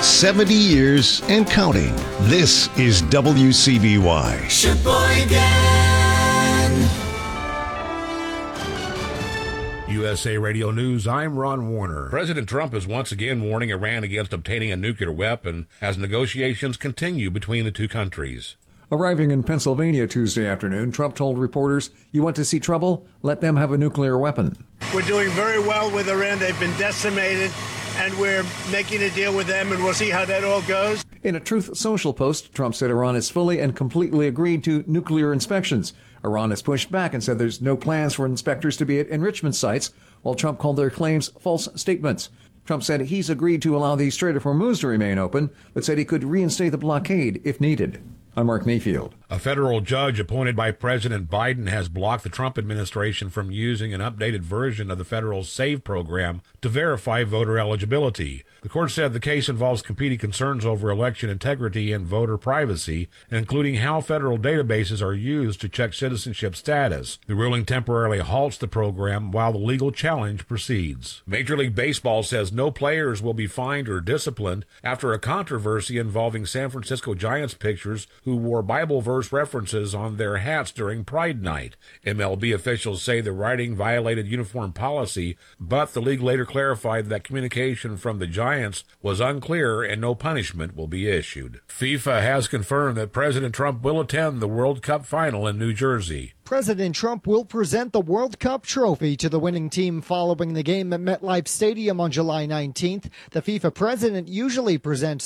70 years and counting. This is WCBY. Sheboygan. USA Radio News, I'm Ron Warner. President Trump is once again warning Iran against obtaining a nuclear weapon as negotiations continue between the two countries. Arriving in Pennsylvania Tuesday afternoon, Trump told reporters, "You want to see trouble? Let them have a nuclear weapon." We're doing very well with Iran. They've been decimated, and we're making a deal with them, and we'll see how that all goes. In a Truth Social post, Trump said Iran has fully and completely agreed to nuclear inspections. Iran has pushed back and said there's no plans for inspectors to be at enrichment sites, while Trump called their claims false statements. Trump said he's agreed to allow the Strait of Hormuz to remain open, but said he could reinstate the blockade if needed. I'm Mark Mayfield. A federal judge appointed by President Biden has blocked the Trump administration from using an updated version of the federal SAVE program to verify voter eligibility. The court said the case involves competing concerns over election integrity and voter privacy, including how federal databases are used to check citizenship status. The ruling temporarily halts the program while the legal challenge proceeds. Major League Baseball says no players will be fined or disciplined after a controversy involving San Francisco Giants pitchers who wore Bible verse references on their hats during Pride Night. MLB officials say the writing violated uniform policy, but the league later clarified that communication from the Giants was unclear and no punishment will be issued. FIFA has confirmed that President Trump will attend the World Cup final in New Jersey. President Trump will present the World Cup trophy to the winning team following the game at MetLife Stadium on July 19th. The FIFA president usually presents